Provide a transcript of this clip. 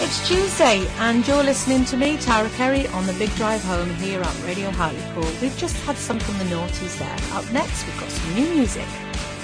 It's Tuesday and you're listening to me, Tara Kerry, on the Big Drive Home here on Radio Hartlepool. We've just had some from the noughties there. Up next, we've got some new music.